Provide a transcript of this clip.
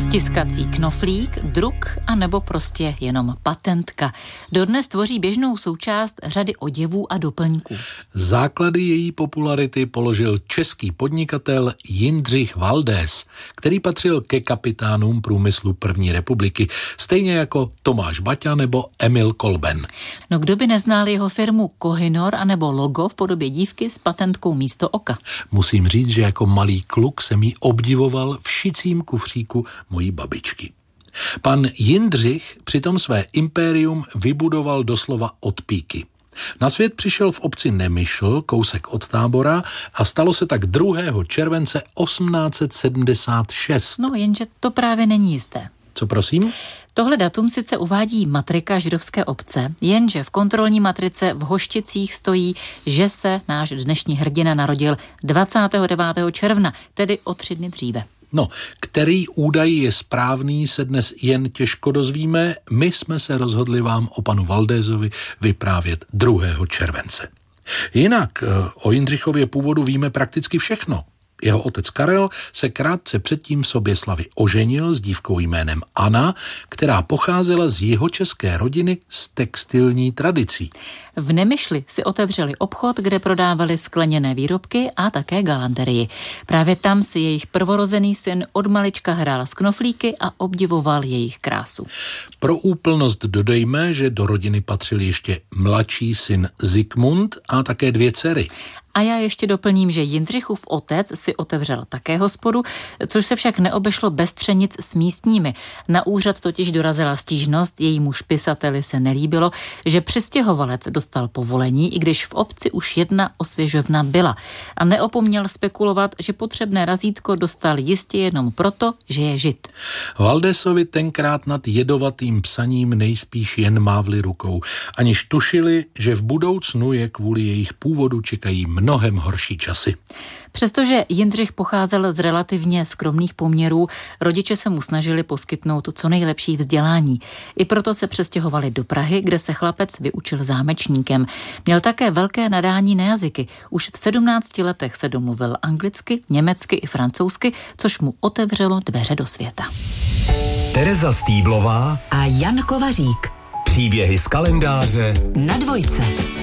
Stiskací knoflík, druk a nebo prostě jenom patentka. Dodnes tvoří běžnou součást řady oděvů a doplňků. Základy její popularity položil český podnikatel Jindřich Valdés, který patřil ke kapitánům průmyslu první republiky, stejně jako Tomáš Baťa nebo Emil Kolben. No kdo by neznal jeho firmu Kohinoor anebo logo v podobě dívky s patentkou místo oka? Musím říct, že jako malý kluk jsem jí obdivoval v šicím kufříku mojí babičky. Pan Jindřich přitom své impérium vybudoval doslova od píky. Na svět přišel v obci Nemyšl, kousek od Tábora, a stalo se tak 2. července 1876. No jenže to právě není jisté. Co prosím? Tohle datum sice uvádí matrika židovské obce, jenže v kontrolní matrice v Hošticích stojí, že se náš dnešní hrdina narodil 29. června, tedy o 3 dny dříve. No, který údaj je správný, se dnes jen těžko dozvíme. My jsme se rozhodli vám o panu Valdésovi vyprávět 2. července. Jinak o Jindřichově původu víme prakticky všechno. Jeho otec Karel se krátce předtím Soběslavi oženil s dívkou jménem Anna, která pocházela z jihočeské rodiny s textilní tradicí. V Nemyšli si otevřeli obchod, kde prodávali skleněné výrobky a také galanterii. Právě tam si jejich prvorozený syn od malička hrál s knoflíky a obdivoval jejich krásu. Pro úplnost dodejme, že do rodiny patřil ještě mladší syn Zikmund a také 2 dcery. A já ještě doplním, že Jindřichův otec si otevřel také hospodu, což se však neobešlo bez třenic s místními. Na úřad totiž dorazila stížnost, jejímu pisateli se nelíbilo, že přistěhovalec dostal povolení, i když v obci už jedna osvěžovna byla. A neopomněl spekulovat, že potřebné razítko dostal jistě jenom proto, že je žid. Valdésovi tenkrát nad jedovatým psaním nejspíš jen mávli rukou, aniž tušili, že v budoucnu je kvůli jejich původu čekají mnohem horší časy. Přestože Jindřich pocházel z relativně skromných poměrů, rodiče se mu snažili poskytnout co nejlepší vzdělání. I proto se přestěhovali do Prahy, kde se chlapec vyučil zámečníkem. Měl také velké nadání na jazyky. Už v 17 letech se domluvil anglicky, německy i francouzsky, což mu otevřelo dveře do světa. Tereza Stýblová a Jan Kovařík. Příběhy z kalendáře na Dvojce.